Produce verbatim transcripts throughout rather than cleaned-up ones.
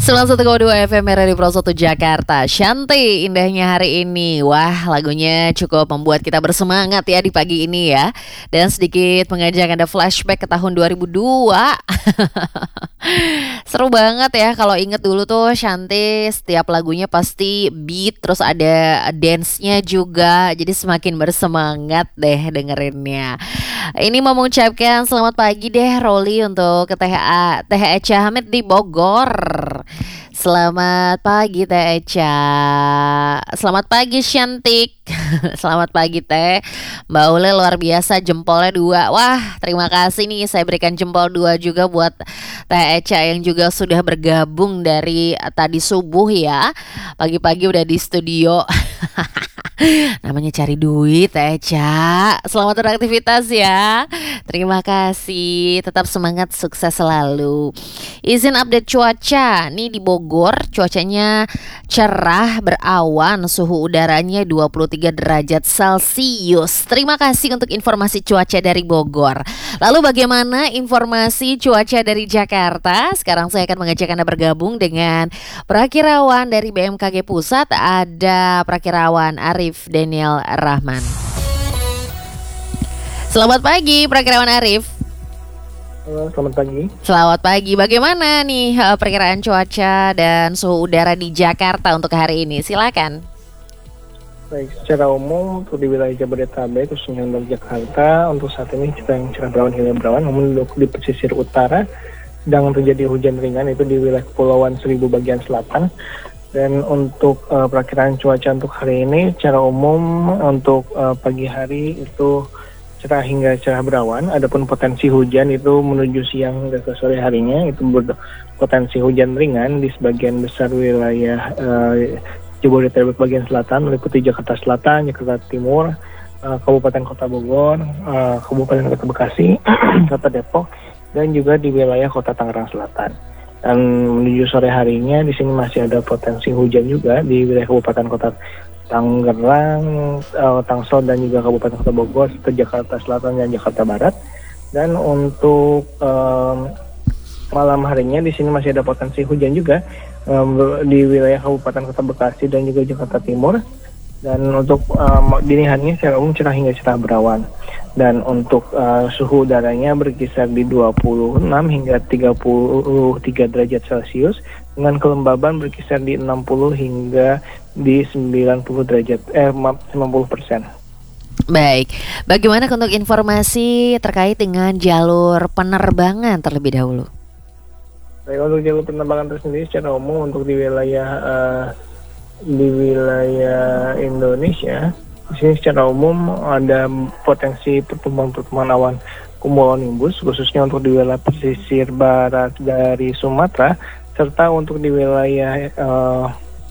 sembilan puluh satu koma dua F M Radio Pro satu Jakarta. Shanty indahnya hari ini. Wah, lagunya cukup membuat kita bersemangat ya di pagi ini ya. Dan sedikit mengajak Anda flashback ke tahun dua ribu dua. Seru banget ya kalau inget dulu tuh Shanty setiap lagunya pasti beat, terus ada dance-nya juga. Jadi semakin bersemangat deh dengerinnya. Ini mau mengucapkan selamat pagi deh Roli untuk ke T H A T H Echa Hamid di Bogor. Selamat pagi Teh Echa. Selamat pagi Shantik. Selamat pagi Teh. Mbak Ule luar biasa jempolnya dua. Wah, terima kasih nih, saya berikan jempol dua juga buat Teh Echa yang juga sudah bergabung dari tadi subuh ya. Pagi-pagi udah di studio. Namanya cari duit Teh Echa. Selamat beraktivitas ya. Terima kasih. Tetap semangat, sukses selalu. Izin update cuaca. Nih di Bogor cuacanya cerah berawan, suhu udaranya dua puluh tiga derajat Celcius. Terima kasih untuk informasi cuaca dari Bogor. Lalu bagaimana informasi cuaca dari Jakarta? Sekarang saya akan mengajak Anda bergabung dengan Prakirawan dari B M K G Pusat. Ada Prakirawan Arif Daniel Rahman. Selamat pagi Prakirawan Arif. Halo, selamat pagi. Selamat pagi. Bagaimana nih uh, perkiraan cuaca dan suhu udara di Jakarta untuk hari ini? Silakan. Baik, secara umum untuk di wilayah Jabodetabek khususnya untuk Jakarta untuk saat ini sedang cerah berawan hingga berawan, namun untuk di pesisir utara sedang terjadi hujan ringan itu di wilayah Kepulauan Seribu bagian selatan. Dan untuk uh, perkiraan cuaca untuk hari ini secara umum untuk uh, pagi hari itu cerah hingga cerah berawan, adapun potensi hujan itu menuju siang dan ke sore harinya itu berpotensi hujan ringan di sebagian besar wilayah uh, Jabodetabek bagian selatan, meliputi Jakarta Selatan, Jakarta Timur, uh, Kabupaten Kota Bogor, uh, Kabupaten Kota Bekasi, Kota Depok, dan juga di wilayah Kota Tangerang Selatan. Dan menuju sore harinya di sini masih ada potensi hujan juga di wilayah Kabupaten Kota Tangerang, uh, Tangsel dan juga Kabupaten Kota Bogor, serta Jakarta Selatan dan Jakarta Barat. Dan untuk um, malam harinya di sini masih ada potensi hujan juga um, di wilayah Kabupaten Kota Bekasi dan juga Jakarta Timur. Dan untuk um, dini harinya secara umum cerah hingga cerah berawan. Dan untuk uh, suhu udaranya berkisar di dua puluh enam hingga tiga puluh tiga derajat Celcius dengan kelembaban berkisar di enam puluh hingga di sembilan puluh derajat eh sembilan puluh persen. Baik, bagaimana untuk informasi terkait dengan jalur penerbangan terlebih dahulu? Baik, untuk jalur penerbangan tersendiri secara umum untuk di wilayah uh, di wilayah Indonesia, di sini secara umum ada potensi pertumbuhan-pertumbuhan awan cumulonimbus khususnya untuk di wilayah pesisir barat dari Sumatera, serta untuk di wilayah uh,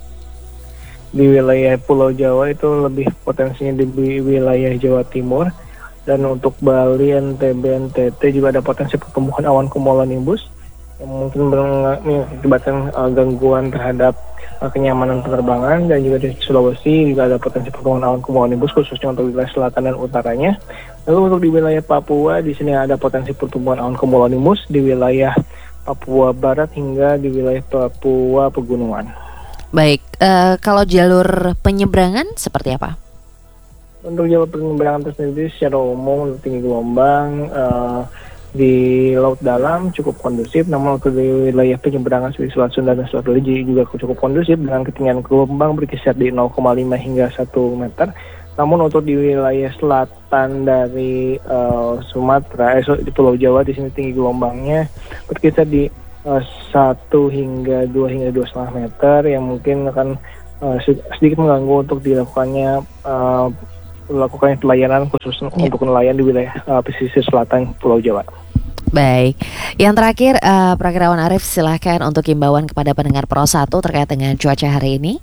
di wilayah Pulau Jawa itu lebih potensinya di wilayah Jawa Timur. Dan untuk Bali, N T B, N T T juga ada potensi pertumbuhan awan cumulonimbus yang mungkin mengakibatkan uh, gangguan terhadap uh, kenyamanan penerbangan. Dan juga di Sulawesi juga ada potensi pertumbuhan awan cumulonimbus khususnya untuk wilayah selatan dan utaranya. Lalu untuk di wilayah Papua di sini ada potensi pertumbuhan awan cumulonimbus di wilayah Papua Barat hingga di wilayah Papua Pegunungan. Baik, uh, kalau jalur penyeberangan seperti apa? Untuk jalur penyeberangan tersendiri secara umum untuk tinggi gelombang uh, di laut dalam cukup kondusif, namun untuk di wilayah penyeberangan seperti Selat Sunda dan Selat Bali juga cukup kondusif dengan ketinggian gelombang berkisar di nol koma lima hingga satu meter. Namun untuk di wilayah selatan dari uh, Sumatera, eh, di Pulau Jawa di sini tinggi gelombangnya berkisar di uh, satu hingga dua hingga dua setengah meter yang mungkin akan uh, sedikit mengganggu untuk dilakukannya uh, melakukan pelayanan khusus ya. Untuk nelayan di wilayah uh, pesisir selatan Pulau Jawa. Baik, yang terakhir uh, Prakirawan Arif silahkan untuk himbauan kepada pendengar Pro satu terkait dengan cuaca hari ini.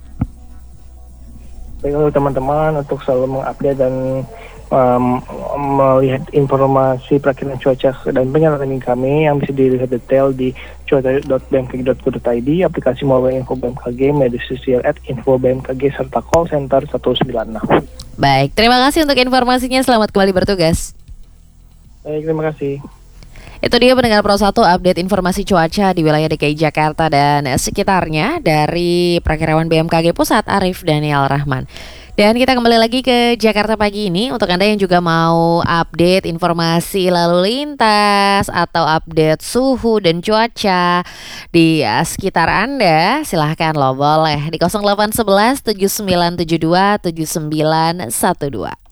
Baik, untuk teman-teman untuk selalu mengupdate dan um, melihat informasi perakiraan cuaca dan penyelidikan kami yang bisa dilihat detail di cuaca dot b m k g dot co dot i d, aplikasi mobile info B M K G, media sosial at info B M K G serta call center satu sembilan enam. Baik, terima kasih untuk informasinya. Selamat kembali bertugas. Baik, terima kasih. Itu dia pendengar Pro satu update informasi cuaca di wilayah D K I Jakarta dan sekitarnya dari Prakirawan B M K G Pusat Arif Daniel Rahman. Dan kita kembali lagi ke Jakarta pagi ini. Untuk Anda yang juga mau update informasi lalu lintas atau update suhu dan cuaca di uh, sekitar Anda, silahkan lo boleh di nol delapan satu satu tujuh sembilan tujuh dua tujuh sembilan satu dua.